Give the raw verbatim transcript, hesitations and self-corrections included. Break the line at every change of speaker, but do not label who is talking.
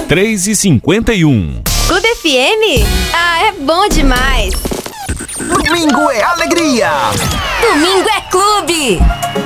três e cinquenta e um.
Clube F M? Ah, é bom demais.
Domingo é alegria.
Domingo é clube.